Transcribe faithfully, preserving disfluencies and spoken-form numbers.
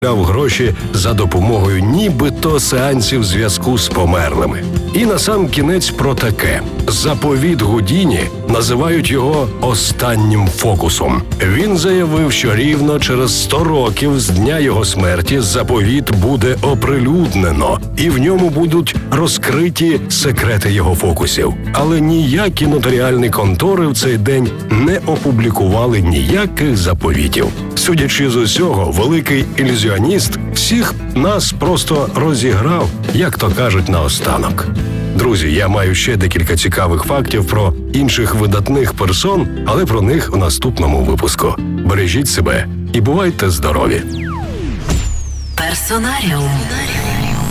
гроші за допомогою нібито сеансів зв'язку з померлими. І насамкінець про таке. Заповіт Гудіні називають його останнім фокусом. Він заявив, що рівно через сто років з дня його смерті заповіт буде оприлюднено, і в ньому будуть розкриті секрети його фокусів. Але ніякі нотаріальні контори в цей день не опублікували ніяких заповітів. Судячи з усього, великий ілюзіоніст всіх нас просто розіграв, як то кажуть, наостанок. Друзі, я маю ще декілька цікавих фактів про інших видатних персон, але про них у наступному випуску. Бережіть себе і бувайте здорові! Персонаріум.